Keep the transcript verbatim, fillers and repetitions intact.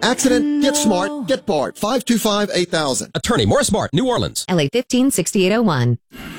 Accident, get smart, get Bart. five two five, eight thousand. Attorney Morris Bart, New Orleans. L A fifteen sixty-eight oh one.